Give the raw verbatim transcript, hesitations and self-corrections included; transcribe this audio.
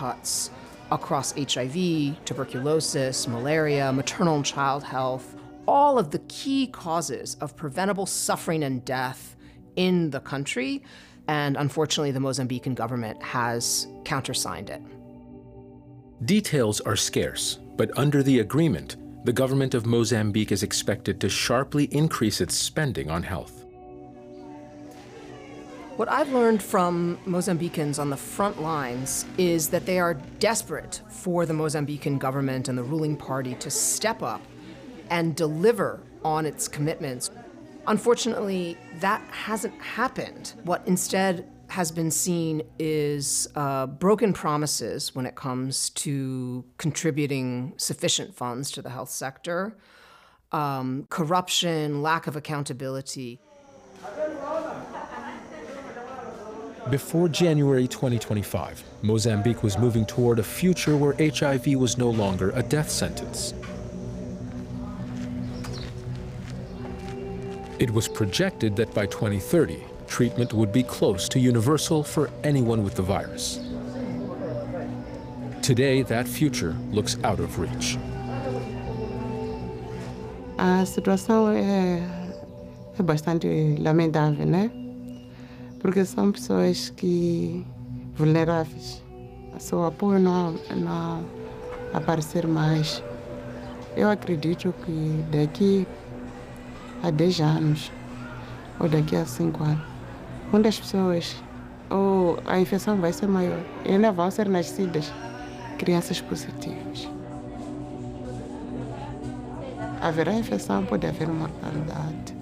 cuts across H I V, tuberculosis, malaria, maternal and child health, all of the key causes of preventable suffering and death in the country. And unfortunately, the Mozambican government has countersigned it. Details are scarce, but under the agreement, the government of Mozambique is expected to sharply increase its spending on health. What I've learned from Mozambicans on the front lines is that they are desperate for the Mozambican government and the ruling party to step up and deliver on its commitments. Unfortunately, that hasn't happened. What instead has been seen is uh, broken promises when it comes to contributing sufficient funds to the health sector, um, corruption, lack of accountability. Before January twenty twenty-five, Mozambique was moving toward a future where H I V was no longer a death sentence. It was projected that by twenty thirty, treatment would be close to universal for anyone with the virus. Today, that future looks out of reach. A situação é, é bastante lamentável, né? Porque são pessoas que vulneráveis. Seu apoio não, não aparecer mais. Eu acredito que daqui a dez anos ou daqui a cinco anos, muitas pessoas, ou a infecção vai ser maior e ainda vão ser nascidas crianças positivas. Haverá infecção, pode haver mortalidade.